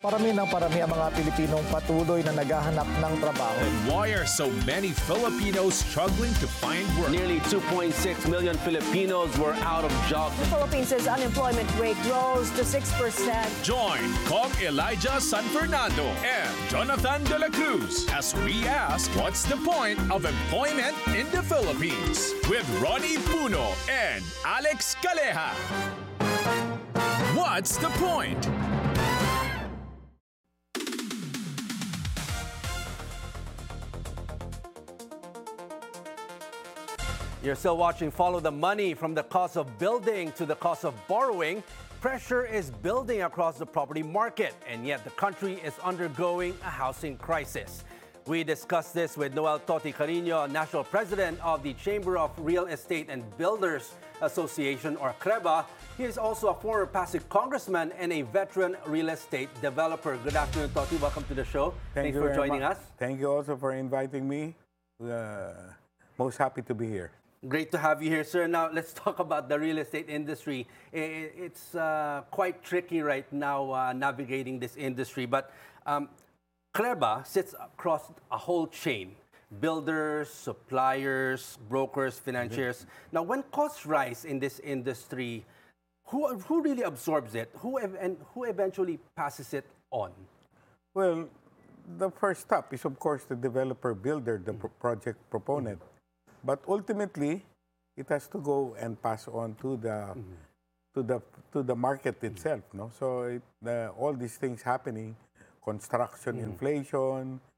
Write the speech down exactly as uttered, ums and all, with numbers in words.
Parami ng parami ang mga Pilipinong patuloy na naghahanap ng trabaho. And why are so many Filipinos struggling to find work? Nearly two point six million Filipinos were out of jobs. The Philippines' unemployment rate rose to six percent. Join Kong Elijah San Fernando and Jonathan De La Cruz as we ask what's the point of employment in the Philippines with Ronnie Puno and Alex Caleja. What's the point? You're still watching Follow the Money. From the cost of building to the cost of borrowing, pressure is building across the property market, and yet the country is undergoing a housing crisis. We discussed this with Noel Toti Carino, National President of the Chamber of Real Estate and Builders Association, or CREBA. He is also a former Pasig congressman and a veteran real estate developer. Good afternoon, Toti. Welcome to the show. Thank Thanks you for very joining mu- us. Thank you also for inviting me. Uh, most happy to be here. Great to have you here, sir. Now, let's talk about the real estate industry. I- It's uh, quite tricky right now uh, navigating this industry, but um, CREBA sits across a whole chain. Builders, suppliers, brokers, financiers. Now, when costs rise in this industry, who, who really absorbs it? Who ev- and who eventually passes it on? Well, the first step is, of course, the developer builder, the pro- project proponent. But ultimately, it has to go and pass on to the to the to the market itself. No, so it, the, all these things happening, construction inflation,